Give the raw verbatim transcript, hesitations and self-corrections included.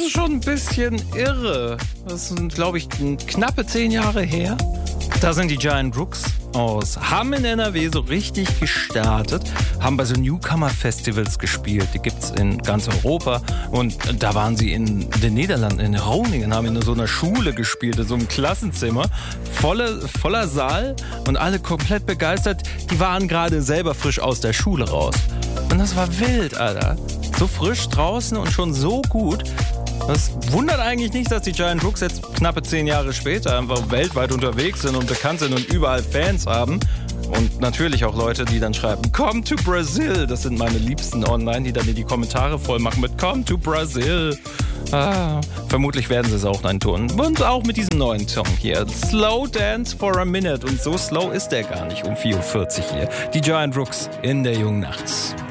ist schon ein bisschen irre. Das sind, glaube ich, knappe zehn Jahre her. Da sind die Giant Rooks aus Hamm in N R W so richtig gestartet, haben bei so Newcomer-Festivals gespielt, die gibt's in ganz Europa und da waren sie in den Niederlanden, in Groningen, haben in so einer Schule gespielt, in so einem Klassenzimmer, voller, voller Saal und alle komplett begeistert, die waren gerade selber frisch aus der Schule raus. Und das war wild, Alter. So frisch draußen und schon so gut. Das wundert eigentlich nicht, dass die Giant Rooks jetzt knappe zehn Jahre später einfach weltweit unterwegs sind und bekannt sind und überall Fans haben. Und natürlich auch Leute, die dann schreiben, come to Brazil. Das sind meine Liebsten online, die dann die Kommentare voll machen mit come to Brazil. Ah, vermutlich werden sie es auch dann tun. Und auch mit diesem neuen Song hier. Slow Dance for a Minute. Und so slow ist der gar nicht um vier Uhr vierzig hier. Die Giant Rooks in der jungen Nacht.